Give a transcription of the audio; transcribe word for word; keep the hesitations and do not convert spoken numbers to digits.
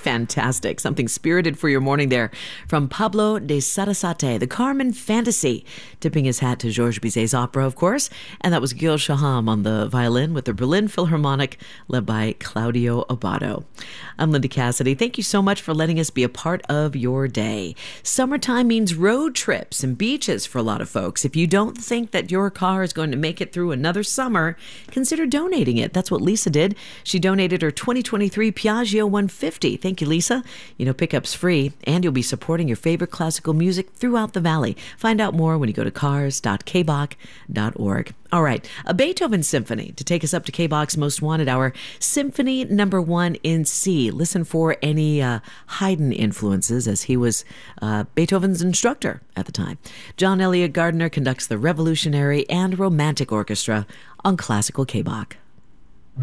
Fantastic. Something spirited for your morning there from Pablo de Sarasate, the Carmen Fantasy, tipping his hat to Georges Bizet's opera, of course. And that was Gil Shaham on the violin with the Berlin Philharmonic, led by Claudio Abbado. I'm Linda Cassidy. Thank you so much for letting us be a part of your day. Summertime means road trips and beaches for a lot of folks. If you don't think that your car is going to make it through another summer, consider donating it. That's what Lisa did. She donated her twenty twenty-three Piaggio one fifty. Thank you, Lisa. You know, pickup's free, and you'll be supporting your favorite classical music throughout the valley. Find out more when you go to cars dot k b o c dot org. All right, a Beethoven symphony to take us up to K B O C's Most Wanted Hour, Symphony Number One in C. Listen for any uh, Haydn influences, as he was uh, Beethoven's instructor at the time. John Elliott Gardner conducts the revolutionary and romantic orchestra on Classical K B O C.